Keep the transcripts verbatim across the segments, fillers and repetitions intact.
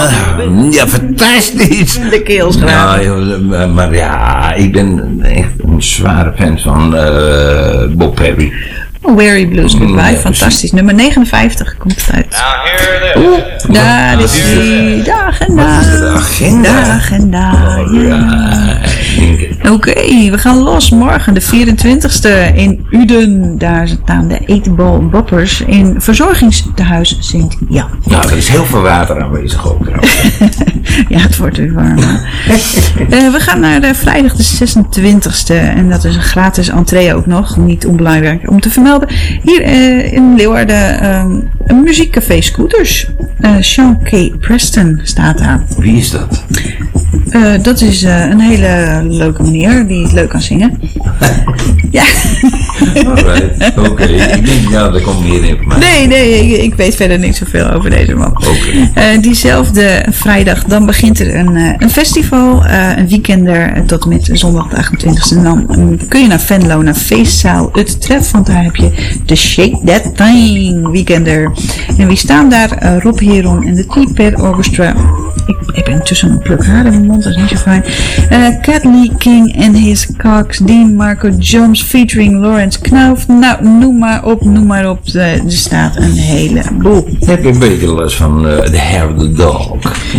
Uh, ja, fantastisch. De keels Ja, joh, maar ja, ik ben echt een zware fan van uh, Bob Perry. Oh, Weary Blues Goodbye, Ja, fantastisch. Nummer negenenvijftig komt het uit. Oeh, daar is die. Dag en dag. De agenda. Dag en dag. Oh, ja. Oké, okay, we gaan los morgen de vierentwintigste in Uden. Daar staan de Eatable Boppers in verzorgingstehuis Sint-Jan. Nou, er is heel veel water aanwezig ook trouwens. Ja, het wordt weer warmer. uh, we gaan naar de vrijdag de zesentwintigste. En dat is een gratis entree ook nog. Niet onbelangrijk om te vermelden. Hier uh, in Leeuwarden um, een muziekcafé Scooters. Uh, Sean K. Preston staat daar. Wie is dat? Uh, dat is uh, een hele leuke meneer die leuk kan zingen. Ja. Alright, oké. Okay. Ik denk, ja, er komt meer informatie. Nee, nee, ik, ik weet verder niet zoveel over deze man. Oké. Okay. Uh, diezelfde vrijdag, dan begint er een, uh, een festival, uh, een weekender uh, tot met zondag de achtentwintigste. En dan um, kun je naar Venlo, naar feestzaal Het Tref, want daar heb je de Shake That Thing weekender. En wie staan daar? Uh, Rob Heron en de T-Pad Orchestra. Ik, ik ben intussen een pluk haar in mijn mond, dat is niet zo fijn. Uh, Cat Lee King and His Cox, Dean Marco Jones featuring Lawrence Knauf. Nou, noem maar op, noem maar op. Uh, er staat een heleboel. Heb je een beetje last van uh, the hair of the dog?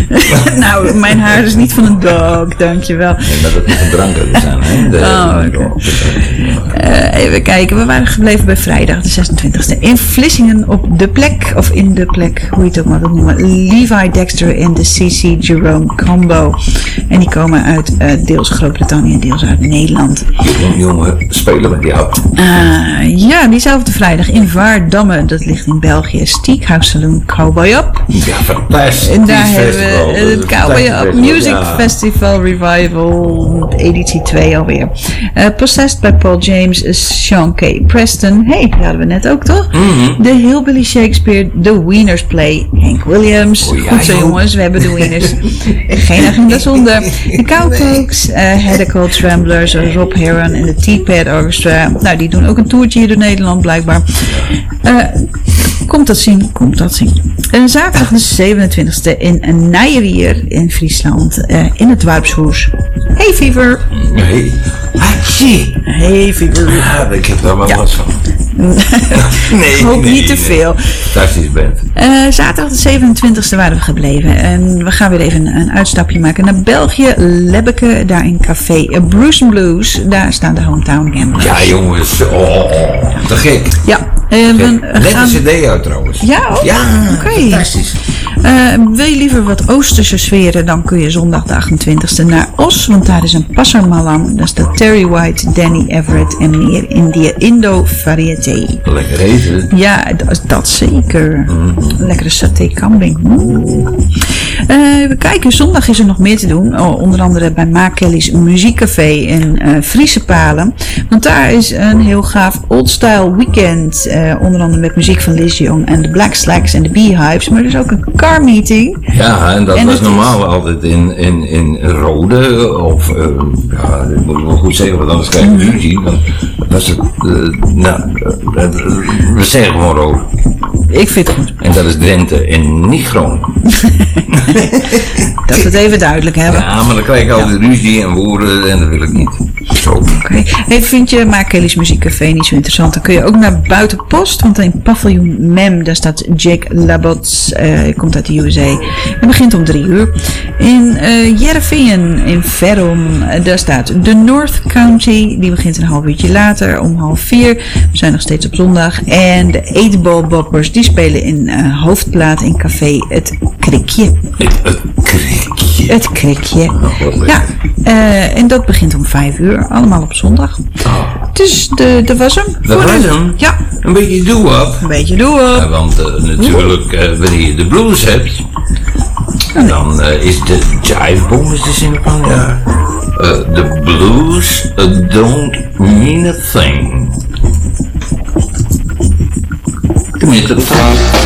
Nou, mijn haar is niet van een dog, dankjewel. Nee, maar dat moet een drank hebben zijn, hè? De oh, okay. uh, even kijken, we waren gebleven bij vrijdag de zesentwintigste. In Vlissingen op de plek, of in de plek, hoe je het ook maar wilt noemen. Levi Dexter en de C C Jerome Combo. En die komen uit uh, deels Groot-Brittannië en deels uit Nederland. Een jongen spelen met jou. Uh, ja, diezelfde vrijdag in Vaardamme, dat ligt in België. Steakhouse Saloon Cowboy Up. Ja, fantastisch. En daar hebben festival. we het Cowboy Up Music ja. Festival Revival, editie twee alweer. Uh, Possessed by Paul James, Sean K. Preston. Hey, die hadden we net ook toch? Mm-hmm. De Hillbilly Shakespeare, The Wieners Play, Hank Williams. Oh, ja, goed zo jongens, we hebben de Wieners. Geen agenda zonder. De Cowpokes, uh, Heddecold Tramblers, Rob Heron en de T-Pad Orchestra. Nou, die doen ook een toertje hier door Nederland blijkbaar. Uh, komt dat zien, komt dat zien. En zaterdag de zevenentwintigste in Nijrier in Friesland, uh, in het Warpshoes. Hey Fever! Hey, Hachi! Hey Fever! Ja, ik heb daar wel ja. last van. Nee, ik hoop nee, niet te nee. veel. Fantastisch bent. Uh, zaterdag de zevenentwintigste waren we gebleven. En we gaan weer even een, een uitstapje maken naar België. Lebbeke, daar in café Bruce Blues. Daar staan de Hometown Gamblers. Ja jongens, oh, te gek. Ja. Uh, we Net gaan... een cd uit trouwens. Ja, ook? Ja, okay. fantastisch. Uh, wil je liever wat Oosterse sferen, dan kun je zondag de achtentwintigste naar Os, want daar is een Pasarmalam. Daar staat Terry White, Danny Everett en meer India Indo-variété. Lekker eten. Ja, dat, dat zeker. Mm. Lekkere saté kambing. Mm. Uh, we kijken, zondag is er nog meer te doen. Oh, onder andere bij Ma Kelly's Muziekcafé in uh, Friese Palen. Want daar is een heel gaaf old-style weekend. Uh, onder andere met muziek van Liz Young en de Black Slacks en de Beehives. Maar er is ook een car meeting. Ja, en dat en was dat normaal is... altijd in, in, in Rode. Of, uh, ja, dat moet ik wel goed zeggen, want anders krijg je ruzie. Dan was het, uh, nou, uh, we zeggen gewoon Rode. Ik vind het goed. En dat is Drenthe en niet Groningen. Dat we het even duidelijk hebben. Ja, maar dan krijg ik altijd ja. ruzie en woorden en dat wil ik niet. Zo. Oké. Okay. Hey, vind je Ma Kelly's Muziekcafé niet zo interessant? Dan kun je ook naar Buitenpost, want in paviljoen Mem, daar staat Jake Labots, uh, komt uit de U S A. Het begint om drie uur. In uh, Jereveen, in Verum, uh, daar staat The North County, die begint een half uurtje later, om half vier. We zijn nog steeds op zondag. En de Eatball Boppers, die spelen in uh, Hoofdplaat in café Het Krikje. Het, het Krikje. Het Krikje. Oh, ja, uh, en dat begint om vijf uur, allemaal op zondag. Oh. Dus de, de was hem. Dat was hem? Ja. Een beetje doe-up. Een beetje doe-up. Ja, want uh, natuurlijk, uh, wanneer je de blues hebt, oh, dan uh, is de jive bomb is de zin van, ja, uh, the blues uh, don't mean a thing. Tenminste, dat